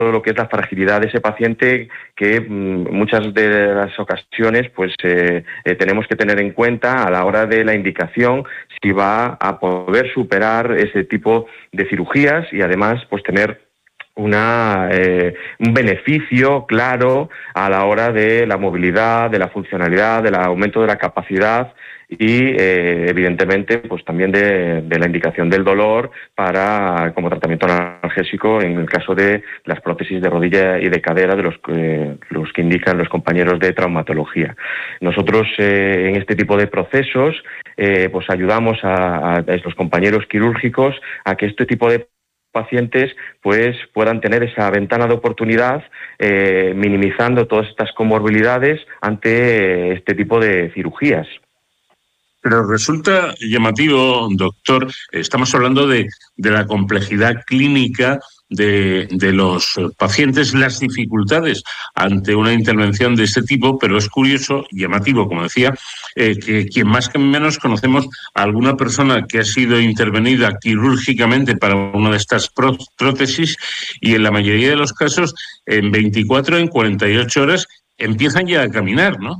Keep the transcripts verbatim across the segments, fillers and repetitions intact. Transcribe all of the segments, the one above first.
lo que es la fragilidad de ese paciente, que mmm, muchas de las ocasiones pues eh, eh, tenemos que tener en cuenta a la hora de la indicación si va a poder superar ese tipo de cirugías y además pues tener una eh, un beneficio claro a la hora de la movilidad, de la funcionalidad, del aumento de la capacidad y eh, evidentemente pues también de, de la indicación del dolor para como tratamiento analgésico en el caso de las prótesis de rodilla y de cadera de los, eh, los que indican los compañeros de traumatología. Nosotros eh, en este tipo de procesos eh, pues ayudamos a, a estos compañeros quirúrgicos a que este tipo de pacientes pues puedan tener esa ventana de oportunidad eh, minimizando todas estas comorbilidades ante este tipo de cirugías. Pero resulta llamativo, doctor, estamos hablando de, de la complejidad clínica de, de los pacientes, las dificultades ante una intervención de este tipo, pero es curioso, llamativo, como decía, eh, que quien más que menos conocemos a alguna persona que ha sido intervenida quirúrgicamente para una de estas pró prótesis y en la mayoría de los casos en veinticuatro, en cuarenta y ocho horas empiezan ya a caminar, ¿no?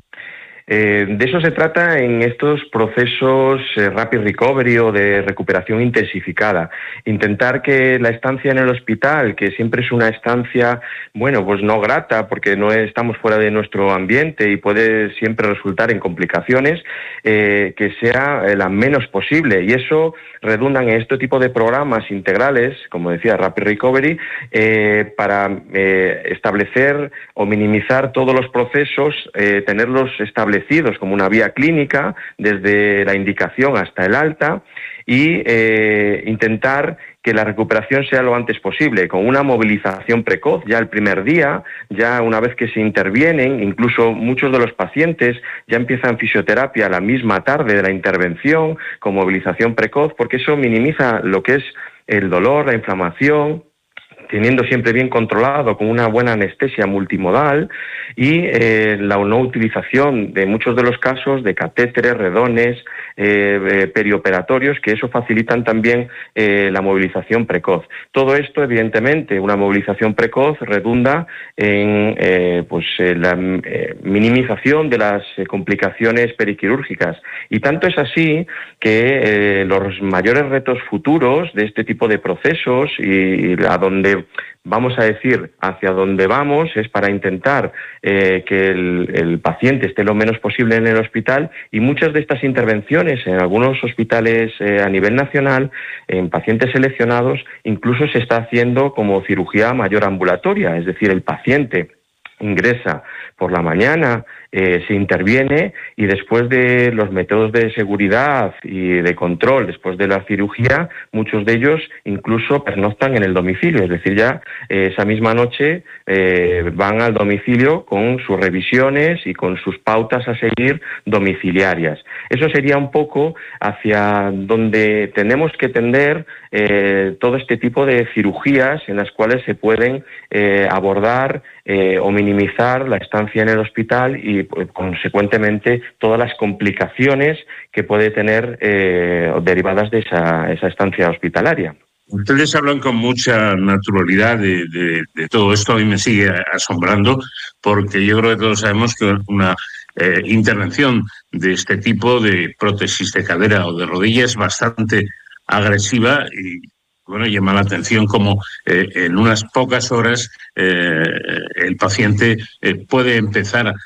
Eh, de eso se trata en estos procesos eh, Rapid Recovery o de recuperación intensificada. Intentar que la estancia en el hospital, que siempre es una estancia, bueno, pues no grata porque no estamos fuera de nuestro ambiente y puede siempre resultar en complicaciones, eh, que sea la menos posible. Y eso redundan en este tipo de programas integrales, como decía, Rapid Recovery, eh, para eh, establecer o minimizar todos los procesos, eh, tenerlos establecidos como una vía clínica desde la indicación hasta el alta y eh, intentar que la recuperación sea lo antes posible, con una movilización precoz ya el primer día, ya una vez que se intervienen, incluso muchos de los pacientes ya empiezan fisioterapia la misma tarde de la intervención, con movilización precoz, porque eso minimiza lo que es el dolor, la inflamación, teniendo siempre bien controlado con una buena anestesia multimodal y eh, la no utilización de muchos de los casos de catéteres, redones, eh, eh, perioperatorios, que eso facilitan también eh, la movilización precoz. Todo esto, evidentemente, una movilización precoz redunda en eh, pues, eh, la eh, minimización de las eh, complicaciones periquirúrgicas. Y tanto es así que eh, los mayores retos futuros de este tipo de procesos y, y a donde vamos a decir hacia dónde vamos es para intentar eh, que el, el paciente esté lo menos posible en el hospital, y muchas de estas intervenciones en algunos hospitales eh, a nivel nacional, en pacientes seleccionados, incluso se está haciendo como cirugía mayor ambulatoria, es decir, el paciente ingresa por la mañana, eh, se interviene y después de los métodos de seguridad y de control, después de la cirugía, muchos de ellos incluso pernoctan en el domicilio, es decir, ya eh, esa misma noche eh, van al domicilio con sus revisiones y con sus pautas a seguir domiciliarias. Eso sería un poco hacia donde tenemos que tender eh, todo este tipo de cirugías en las cuales se pueden eh, abordar eh, o minimizar la estancia en el hospital y pues, consecuentemente todas las complicaciones que puede tener eh, derivadas de esa, esa estancia hospitalaria. Ustedes hablan con mucha naturalidad de, de, de todo esto. A mí me sigue asombrando porque yo creo que todos sabemos que una eh, intervención de este tipo de prótesis de cadera o de rodilla es bastante agresiva y bueno, llama la atención como eh, en unas pocas horas eh, el paciente eh, puede empezar a,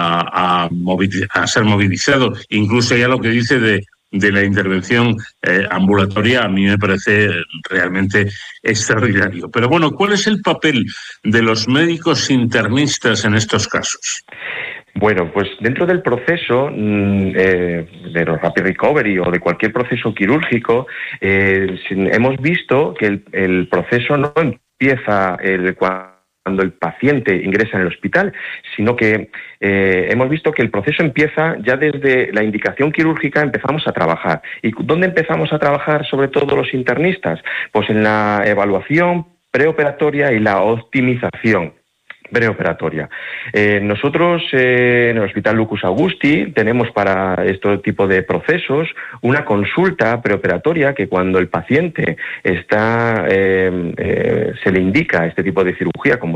a, a ser movilizado. Incluso ya lo que dice de de la intervención eh, ambulatoria a mí me parece realmente extraordinario. Pero bueno, ¿cuál es el papel de los médicos internistas en estos casos? Bueno, pues dentro del proceso eh, de los Rapid Recovery o de cualquier proceso quirúrgico, eh, hemos visto que el, el proceso no empieza el, cuando el paciente ingresa en el hospital, sino que eh, hemos visto que el proceso empieza ya desde la indicación quirúrgica, empezamos a trabajar. ¿Y dónde empezamos a trabajar sobre todo los internistas? Pues en la evaluación preoperatoria y la optimización. preoperatoria. Eh, nosotros eh, en el Hospital Lucus Augusti tenemos para este tipo de procesos una consulta preoperatoria que cuando el paciente está eh, eh, se le indica este tipo de cirugía, como